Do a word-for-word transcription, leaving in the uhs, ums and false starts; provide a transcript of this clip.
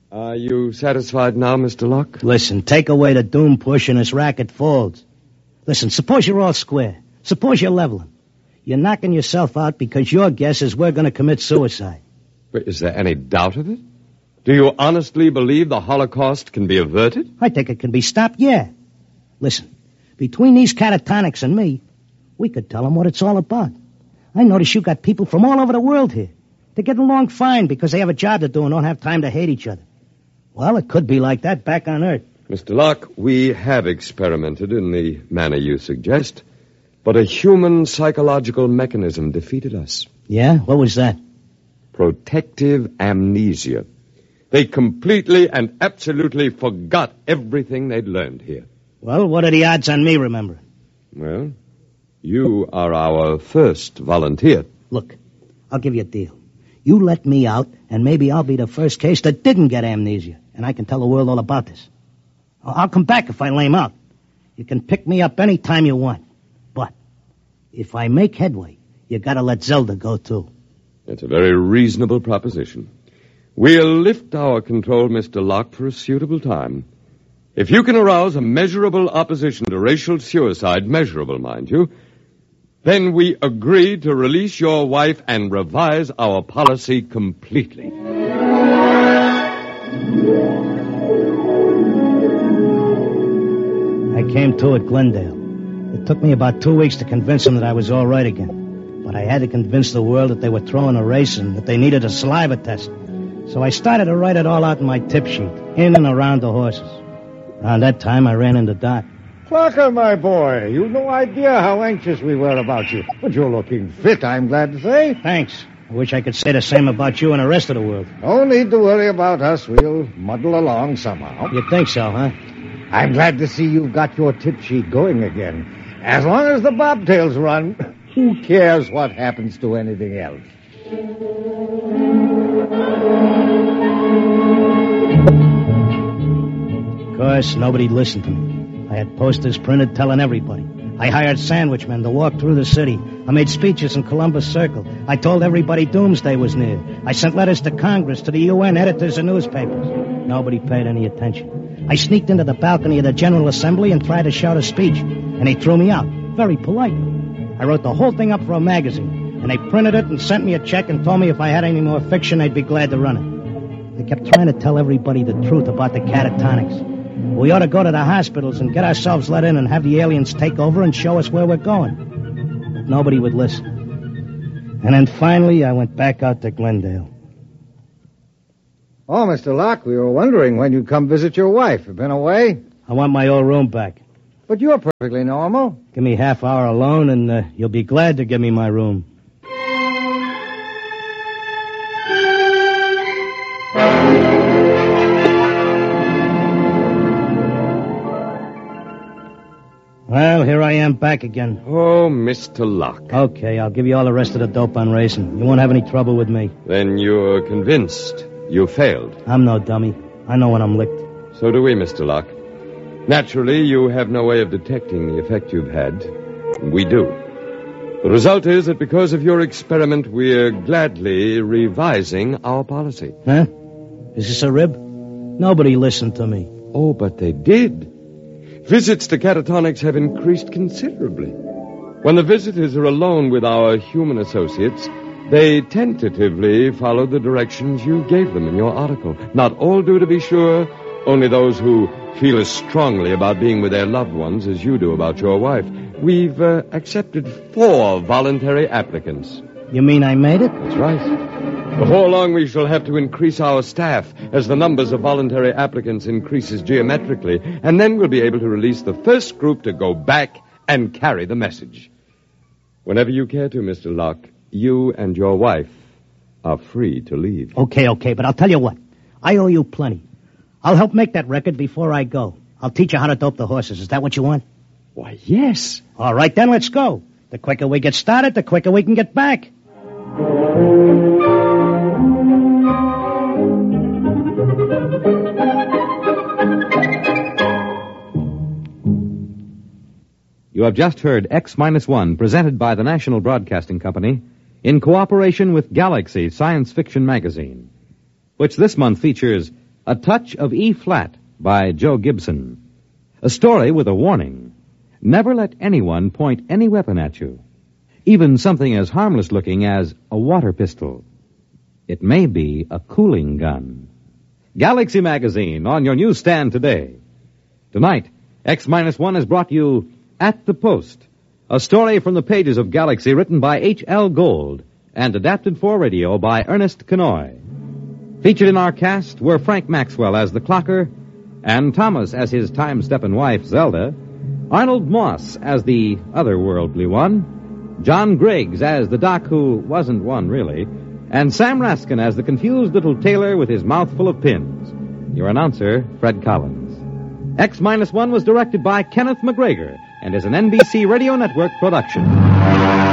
Are you satisfied now, Mister Locke? Listen, take away the doom push and this racket falls. Listen, suppose you're all square. Suppose you're leveling. You're knocking yourself out because your guess is we're going to commit suicide. But is there any doubt of it? Do you honestly believe the Holocaust can be averted? I think it can be stopped, yeah. Listen, between these catatonics and me, we could tell them what it's all about. I notice you got people from all over the world here. They get along fine because they have a job to do and don't have time to hate each other. Well, it could be like that back on Earth. Mister Locke, we have experimented in the manner you suggest, but a human psychological mechanism defeated us. Yeah? What was that? Protective amnesia. They completely and absolutely forgot everything they'd learned here. Well, what are the odds on me remembering? Well, you are our first volunteer. Look, I'll give you a deal. You let me out, and maybe I'll be the first case that didn't get amnesia, and I can tell the world all about this. I'll come back if I lame out. You can pick me up any time you want. But if I make headway, you gotta let Zelda go, too. That's a very reasonable proposition. We'll lift our control, Mister Locke, for a suitable time. If you can arouse a measurable opposition to racial suicide, measurable, mind you, then we agree to release your wife and revise our policy completely. I came to at Glendale. It took me about two weeks to convince them that I was all right again. But I had to convince the world that they were throwing a race and that they needed a saliva test. So I started to write it all out in my tip sheet, in and around the horses. Around that time, I ran into Doc. Clarker, my boy, you've no idea how anxious we were about you. But you're looking fit, I'm glad to say. Thanks. I wish I could say the same about you and the rest of the world. No need to worry about us. We'll muddle along somehow. You think so, huh? I'm glad to see you've got your tip sheet going again. As long as the bobtails run, who cares what happens to anything else? Of course, nobody listened to me. I had posters printed telling everybody. I hired sandwich men to walk through the city. I made speeches in Columbus Circle. I told everybody doomsday was near. I sent letters to Congress, to the U N, editors of newspapers. Nobody paid any attention. I sneaked into the balcony of the General Assembly and tried to shout a speech, and they threw me out, very politely. I wrote the whole thing up for a magazine, and they printed it and sent me a check and told me if I had any more fiction, they'd be glad to run it. They kept trying to tell everybody the truth about the catatonics. We ought to go to the hospitals and get ourselves let in and have the aliens take over and show us where we're going. But nobody would listen. And then finally, I went back out to Glendale. Oh, Mister Locke, we were wondering when you'd come visit your wife. You been away? I want my old room back. But you're perfectly normal. Give me half hour alone, and uh, you'll be glad to give me my room. Well, here I am back again. Oh, Mister Locke. Okay, I'll give you all the rest of the dope on racing. You won't have any trouble with me. Then you're convinced you failed. I'm no dummy. I know when I'm licked. So do we, Mister Locke. Naturally, you have no way of detecting the effect you've had. We do. The result is that because of your experiment, we're gladly revising our policy. Huh? Is this a rib? Nobody listened to me. Oh, but they did. Visits to catatonics have increased considerably. When the visitors are alone with our human associates, they tentatively follow the directions you gave them in your article. Not all do, to be sure, only those who feel as strongly about being with their loved ones as you do about your wife. We've uh, accepted four voluntary applicants. You mean I made it? That's right. Before long, we shall have to increase our staff as the numbers of voluntary applicants increases geometrically, and then we'll be able to release the first group to go back and carry the message. Whenever you care to, Mister Locke, you and your wife are free to leave. Okay, okay, but I'll tell you what. I owe you plenty. I'll help make that record before I go. I'll teach you how to dope the horses. Is that what you want? Why, yes. All right, then let's go. The quicker we get started, the quicker we can get back. You have just heard X minus one, presented by the National Broadcasting Company in cooperation with Galaxy Science Fiction Magazine, which this month features A Touch of E-Flat by Joe Gibson. A story with a warning. Never let anyone point any weapon at you. Even something as harmless looking as a water pistol. It may be a cooling gun. Galaxy Magazine on your newsstand today. Tonight, X minus one has brought you At the Post, a story from the pages of Galaxy written by H L Gold and adapted for radio by Ernest Kenoy. Featured in our cast were Frank Maxwell as the clocker, and Thomas as his time-stepping wife, Zelda, Arnold Moss as the otherworldly one, John Griggs as the doc who wasn't one really, and Sam Raskin as the confused little tailor with his mouth full of pins. Your announcer, Fred Collins. X minus one was directed by Kenneth McGregor and is an N B C Radio Network production.